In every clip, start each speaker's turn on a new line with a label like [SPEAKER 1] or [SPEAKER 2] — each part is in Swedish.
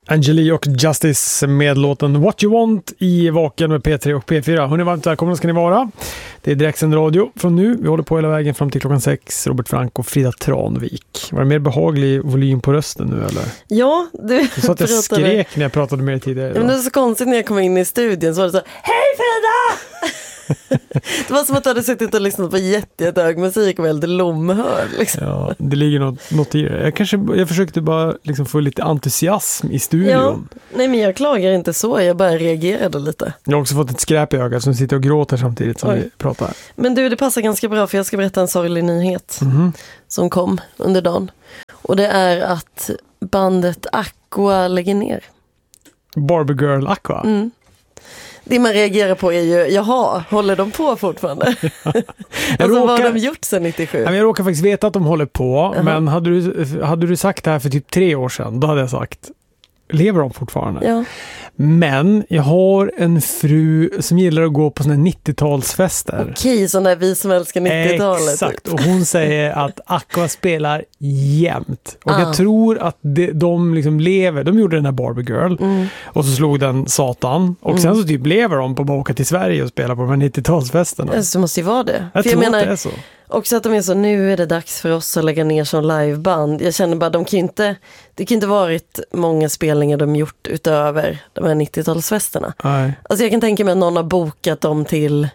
[SPEAKER 1] Angeli och Justice med låten What You Want i Vaken med P3 och P4. Hörrni, varmt välkomna ska ni vara. Det är direktsänd radio från nu. Vi håller på hela vägen fram till klockan 6. Robert Frank och Frida Tranvik. Var det mer behaglig volym på rösten nu eller?
[SPEAKER 2] Ja,
[SPEAKER 1] du sa att jag skrek när jag pratade med dig tidigare.
[SPEAKER 2] Ja, men det är så konstigt när jag kom in i studion så var det så: hej Frida! Det var som att du hade suttit och lyssnat på jättehög musik och väldigt lomhörd liksom.
[SPEAKER 1] Ja, det ligger något i det. Jag försökte bara liksom få lite entusiasm i studion.
[SPEAKER 2] Ja, nej men jag klagar inte så, jag bara reagerade lite.
[SPEAKER 1] Jag har också fått ett skräp i ögat som sitter och gråter samtidigt som vi pratar. Men
[SPEAKER 2] du, det passar ganska bra för jag ska berätta en sorglig nyhet som kom under dagen. Och det är att bandet Aqua lägger ner.
[SPEAKER 1] Barbie Girl Aqua?
[SPEAKER 2] Mm. Det man reagerar på är ju, jaha, håller de på fortfarande? Vad har de gjort sedan 97?
[SPEAKER 1] Jag råkar faktiskt veta att de håller på, men hade du sagt det här för typ 3 år sedan, då hade jag sagt, lever de fortfarande?
[SPEAKER 2] Ja.
[SPEAKER 1] Men jag har en fru som gillar att gå på såna 90-talsfester.
[SPEAKER 2] Okej, sådana där vi som älskar 90-talet.
[SPEAKER 1] Exakt, och hon säger att Aqua spelar jämt. Och jag tror att de liksom lever. De gjorde den här Barbie Girl och så slog den satan. Och sen så typ lever de på att åka till Sverige och spela på de här 90-talsfesterna.
[SPEAKER 2] Alltså, det måste ju vara det.
[SPEAKER 1] Jag tror att det är så.
[SPEAKER 2] Också att de är så, nu är det dags för oss att lägga ner som liveband. Jag känner bara, det kan inte varit många spelningar de gjort utöver de här 90-talsfesterna.
[SPEAKER 1] Nej.
[SPEAKER 2] Alltså jag kan tänka mig att någon har bokat dem till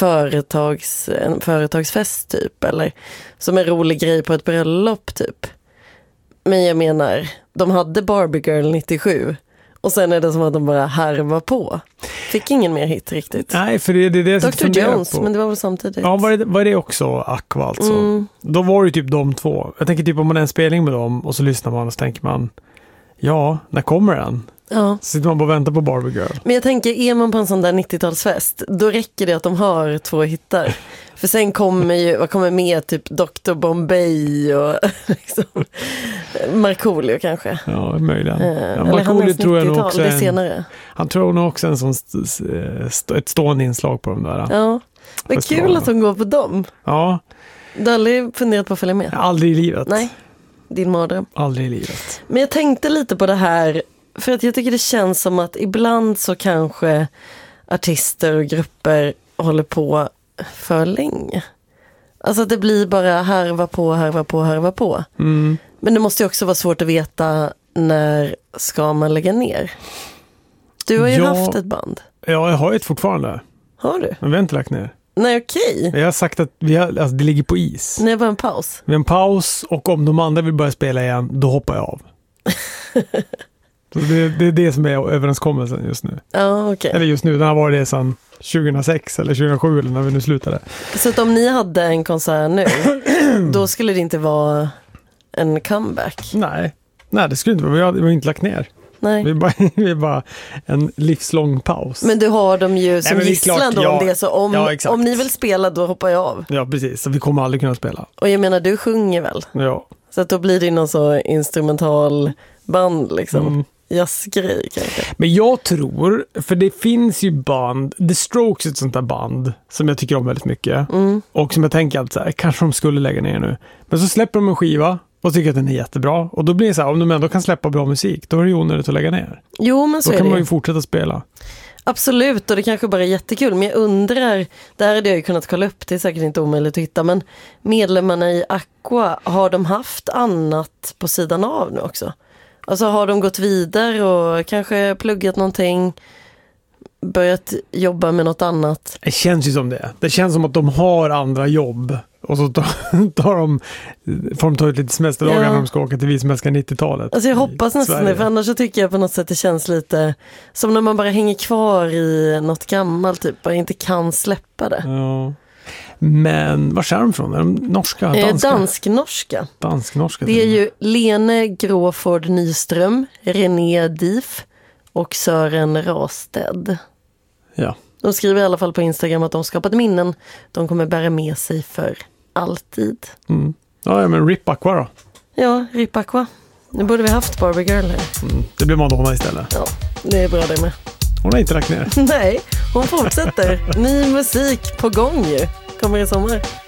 [SPEAKER 2] en företagsfest typ, eller som en rolig grej på ett bröllop typ. Men jag menar, de hade Barbie Girl 97 och sen är det som att de bara harvar på. Fick ingen mer hit riktigt.
[SPEAKER 1] Nej, för det är det som
[SPEAKER 2] Dr. Jones, på. Men det var väl samtidigt.
[SPEAKER 1] Ja, var det också Aqua alltså? Då var det typ de två. Jag tänker typ om man är en spelning med dem och så lyssnar man och så tänker man, ja, när kommer den?
[SPEAKER 2] Ja.
[SPEAKER 1] Så sitter man bara och väntar på Barbie Girl.
[SPEAKER 2] Men jag tänker, är man på en sån där 90-talsfest, då räcker det att de har 2 hittar. För sen vad kommer med typ Dr. Bombay och liksom, Markoolio kanske.
[SPEAKER 1] Ja, möjligen.
[SPEAKER 2] Markoolio tror jag nog också
[SPEAKER 1] det senare. Han tror nog också en sån ett stående inslag på de där.
[SPEAKER 2] Ja, vad kul att de går på dem.
[SPEAKER 1] Ja.
[SPEAKER 2] Du har aldrig funderat på att följa med?
[SPEAKER 1] Aldrig i livet.
[SPEAKER 2] Nej, din mardröm.
[SPEAKER 1] Aldrig i livet.
[SPEAKER 2] Men jag tänkte lite på det här, för att jag tycker det känns som att ibland så kanske artister och grupper håller på för länge. Alltså att det blir bara harva på. Men det måste ju också vara svårt att veta när ska man lägga ner. Du har ju haft ett band.
[SPEAKER 1] Ja, jag har ett fortfarande.
[SPEAKER 2] Har du?
[SPEAKER 1] Men vi har inte lagt ner.
[SPEAKER 2] Nej, okej.
[SPEAKER 1] Jag har sagt att det ligger på is.
[SPEAKER 2] Nej, bara en paus.
[SPEAKER 1] Vi har en paus och om de andra vill börja spela igen, då hoppar jag av. Så det är det som är överenskommelsen just nu.
[SPEAKER 2] Ja, okej.
[SPEAKER 1] Eller just nu, den har varit det sedan 2006 eller 2007 eller när vi nu slutade.
[SPEAKER 2] Så att om ni hade en konsert nu, då skulle det inte vara en comeback?
[SPEAKER 1] Nej, det skulle inte vara. Vi har inte lagt ner.
[SPEAKER 2] Nej.
[SPEAKER 1] Vi är bara en livslång paus.
[SPEAKER 2] Men du har dem ju som gisslan då, om det är så. Om ni vill spela, då hoppar jag av.
[SPEAKER 1] Ja, precis. Så vi kommer aldrig kunna spela.
[SPEAKER 2] Och jag menar, du sjunger väl?
[SPEAKER 1] Ja.
[SPEAKER 2] Så att då blir det någon så instrumental band liksom. Jazzgrej kanske.
[SPEAKER 1] Men jag tror, för det finns ju band, The Strokes är ett sånt där band som jag tycker om väldigt mycket. Och som jag tänker att så här, kanske de skulle lägga ner nu. Men så släpper de en skiva och tycker att den är jättebra. Och då blir det så här, om de ändå kan släppa bra musik, då är det ju onödigt att lägga ner.
[SPEAKER 2] Jo, men så
[SPEAKER 1] då
[SPEAKER 2] är
[SPEAKER 1] kan
[SPEAKER 2] det.
[SPEAKER 1] Man ju fortsätta spela.
[SPEAKER 2] Absolut, och det kanske bara är jättekul. Men jag undrar, där hade jag ju kunnat kolla upp, det är säkert inte omöjligt att hitta. Men medlemmarna i Aqua, har de haft annat på sidan av nu också? Alltså har de gått vidare och kanske pluggat någonting, börjat jobba med något annat?
[SPEAKER 1] Det känns ju som det. Det känns som att de har andra jobb. Och så får de ta ut lite semesterdagar när de ska åka till vi som älskar 90-talet.
[SPEAKER 2] Alltså jag hoppas nästan det, för annars så tycker jag på något sätt det känns lite som när man bara hänger kvar i något gammalt typ och inte kan släppa det.
[SPEAKER 1] Ja. Men var är de från? Är de norska?
[SPEAKER 2] Dansk-norska.
[SPEAKER 1] Dansk-norska.
[SPEAKER 2] Det är ju Lene Gråford Nyström, René Dief och Sören Rasted.
[SPEAKER 1] Ja.
[SPEAKER 2] De skriver i alla fall på Instagram att de skapat minnen de kommer bära med sig för alltid.
[SPEAKER 1] Ja, men Rip Aqua då?
[SPEAKER 2] Ja, Rip Aqua. Nu borde vi haft Barbie Girl här.
[SPEAKER 1] Det blir Madonna istället.
[SPEAKER 2] Ja, det är bra det med.
[SPEAKER 1] Hon har inte lagt ner.
[SPEAKER 2] Nej, hon fortsätter. Ny musik på gång ju. Kommer i sommar.